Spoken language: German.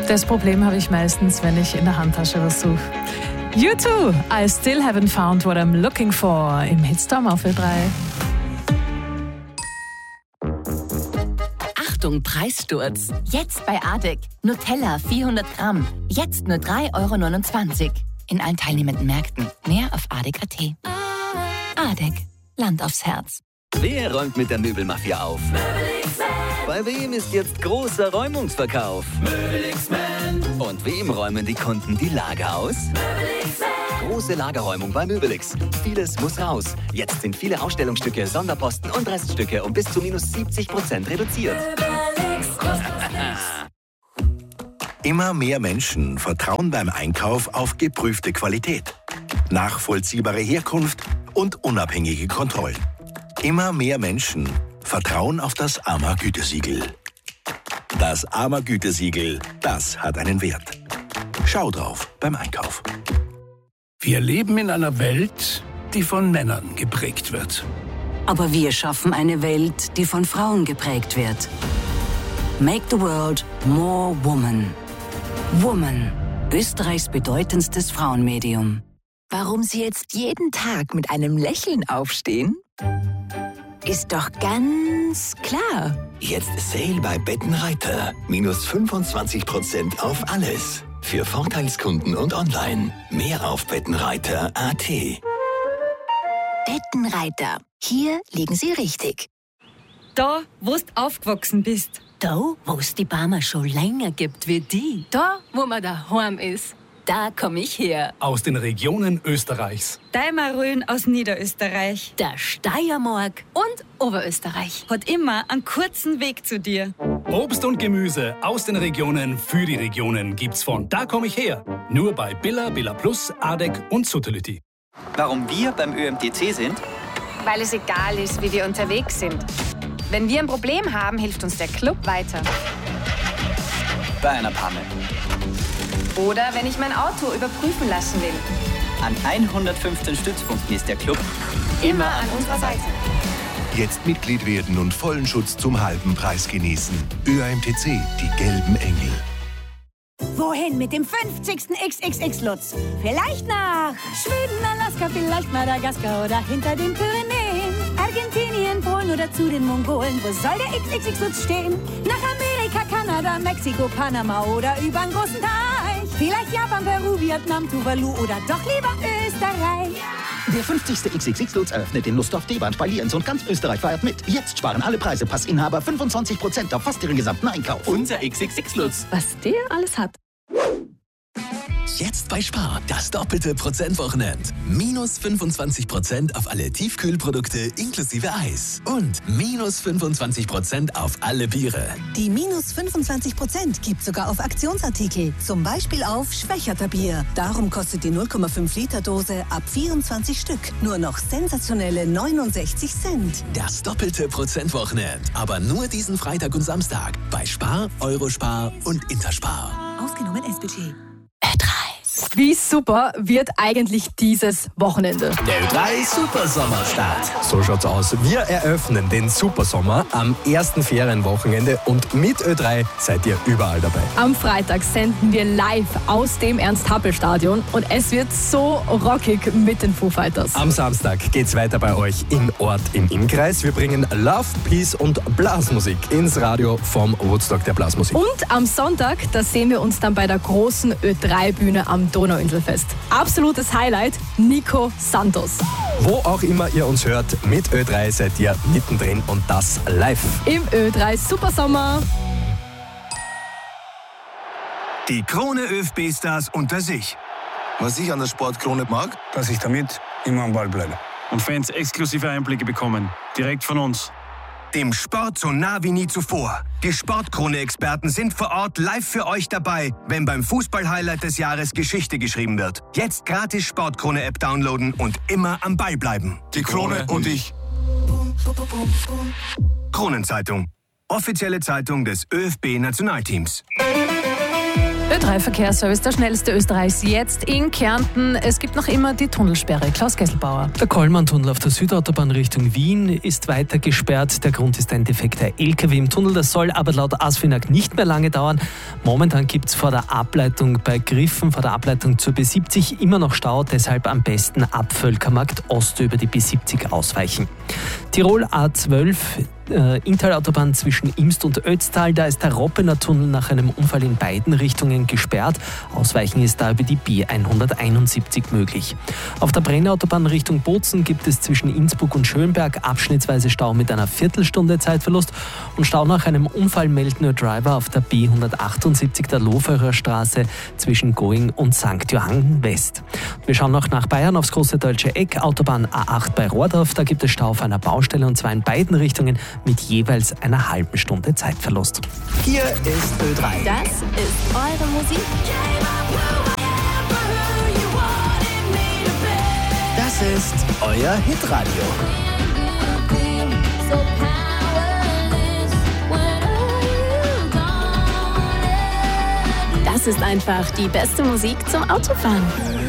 Das Problem habe ich meistens, wenn ich in der Handtasche was suche. U2, I still haven't found what I'm looking for im Hitstorm auf Ö3. Achtung, Preissturz. Jetzt bei ADEC. Nutella 400 Gramm. Jetzt nur 3,29 € in allen teilnehmenden Märkten. Mehr auf adec.at. ADEC. Land aufs Herz. Wer räumt mit der Möbelmafia auf? Bei wem ist jetzt großer Räumungsverkauf? Und wem räumen die Kunden die Lager aus? Große Lagerräumung bei Möbelix. Vieles muss raus. Jetzt sind viele Ausstellungsstücke, Sonderposten und Reststücke um bis zu -70% reduziert. Immer mehr Menschen vertrauen beim Einkauf auf geprüfte Qualität, nachvollziehbare Herkunft und unabhängige Kontrollen. Immer mehr Menschen vertrauen auf das AMA-Gütesiegel. Das AMA-Gütesiegel, das hat einen Wert. Schau drauf beim Einkauf. Wir leben in einer Welt, die von Männern geprägt wird. Aber wir schaffen eine Welt, die von Frauen geprägt wird. Make the world more woman. Woman, Österreichs bedeutendstes Frauenmedium. Warum Sie jetzt jeden Tag mit einem Lächeln aufstehen? Ist doch ganz klar. Jetzt Sale bei Bettenreiter. -25% auf alles. Für Vorteilskunden und online. Mehr auf Bettenreiter.at. Bettenreiter. Hier liegen Sie richtig. Da, wo du aufgewachsen bist. Da, wo es die Barmer schon länger gibt wie die. Da, wo man daheim ist. Da komme ich her. Aus den Regionen Österreichs. Deimarön aus Niederösterreich. Der Steiermark. Und Oberösterreich. Hat immer einen kurzen Weg zu dir. Obst und Gemüse aus den Regionen für die Regionen gibt's von Da komme ich her. Nur bei Billa, Billa Plus, ADEC und Sutherlütti. Warum wir beim ÖMTC sind? Weil es egal ist, wie wir unterwegs sind. Wenn wir ein Problem haben, hilft uns der Club weiter. Bei einer Panne. Oder wenn ich mein Auto überprüfen lassen will. An 115 Stützpunkten ist der Club immer an unserer Seite. Jetzt Mitglied werden und vollen Schutz zum halben Preis genießen. ÖMTC, die gelben Engel. Wohin mit dem 50. XXX-Lutz? Vielleicht nach Schweden, Alaska, vielleicht Madagaskar oder hinter den Pyrenäen. Argentinien, Polen oder zu den Mongolen. Wo soll der XXX-Lutz stehen? Nach Amerika, Kanada, Mexiko, Panama oder übern großen Teich. Vielleicht Japan, Peru, Vietnam, Tuvalu oder doch lieber Österreich. Der 50. XXX-Lutz eröffnet in Lustdorf, Deband, bei Lienz und ganz Österreich feiert mit. Jetzt sparen alle Preise, Passinhaber 25% auf fast ihren gesamten Einkauf. Unser XXX-Lutz. Was der alles hat. Jetzt bei Spar, das doppelte Prozentwochenend. -25% auf alle Tiefkühlprodukte inklusive Eis. Und -25% auf alle Biere. Die -25% gibt sogar auf Aktionsartikel. Zum Beispiel auf Schwächerter Bier. Darum kostet die 0,5 Liter Dose ab 24 Stück nur noch sensationelle 69 Cent. Das doppelte Prozentwochenend. Aber nur diesen Freitag und Samstag. Bei Spar, Eurospar und Interspar. Ausgenommen SBG. Wie super wird eigentlich dieses Wochenende? Der Ö3 Supersommerstart. So schaut's aus. Wir eröffnen den Supersommer am ersten Ferienwochenende und mit Ö3 seid ihr überall dabei. Am Freitag senden wir live aus dem Ernst-Happel-Stadion und es wird so rockig mit den Foo Fighters. Am Samstag geht's weiter bei euch im Ort im Innkreis. Wir bringen Love, Peace und Blasmusik ins Radio vom Woodstock der Blasmusik. Und am Sonntag, da sehen wir uns dann bei der großen Ö3-Bühne am Donauinselfest. Absolutes Highlight, Nico Santos. Wo auch immer ihr uns hört, mit Ö3 seid ihr mittendrin und das live. Im Ö3 Supersommer. Die Krone ÖFB-Stars unter sich. Was ich an der Sportkrone mag, dass ich damit immer am Ball bleibe. Und Fans exklusive Einblicke bekommen, direkt von uns. Dem Sport so nah wie nie zuvor. Die Sportkrone-Experten sind vor Ort live für euch dabei, wenn beim Fußball-Highlight des Jahres Geschichte geschrieben wird. Jetzt gratis Sportkrone-App downloaden und immer am Ball bleiben. Die Krone und ich. Kronenzeitung. Offizielle Zeitung des ÖFB-Nationalteams. Ö3-Verkehrsservice, der schnellste Österreichs, jetzt in Kärnten. Es gibt noch immer die Tunnelsperre. Klaus Gesselbauer. Der Kollmann-Tunnel auf der Südautobahn Richtung Wien ist weiter gesperrt. Der Grund ist ein defekter LKW im Tunnel. Das soll aber laut ASFINAG nicht mehr lange dauern. Momentan gibt es vor der Ableitung bei Griffen, vor der Ableitung zur B70 immer noch Stau. Deshalb am besten ab Völkermarkt Ost über die B70 ausweichen. Tirol A12, Inntal-Autobahn zwischen Imst und Ötztal, da ist der Roppener Tunnel nach einem Unfall in beiden Richtungen gesperrt. Ausweichen ist da über die B171 möglich. Auf der Brennautobahn Richtung Bozen gibt es zwischen Innsbruck und Schönberg abschnittsweise Stau mit einer Viertelstunde Zeitverlust und Stau nach einem Unfall melden nur Driver auf der B178 der Loferer Straße zwischen Going und St. Johann West. Wir schauen noch nach Bayern aufs große deutsche Eck, Autobahn A8 bei Rohrdorf, da gibt es Stau auf einer Baustelle und zwar in beiden Richtungen mit jeweils einer halben Stunde Zeitverlust. Hier ist Ö3. Das ist eure Musik. Das ist euer Hitradio. Das ist einfach die beste Musik zum Autofahren.